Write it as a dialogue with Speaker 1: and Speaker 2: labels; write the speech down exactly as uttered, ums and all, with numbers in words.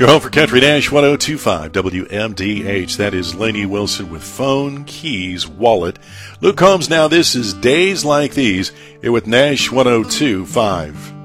Speaker 1: You're home for Country Dash one oh two point five W M D H. That is Lainey Wilson with Phone, Keys, Wallet. Luke Combs, now this is Days Like These here with Nash one oh two point five.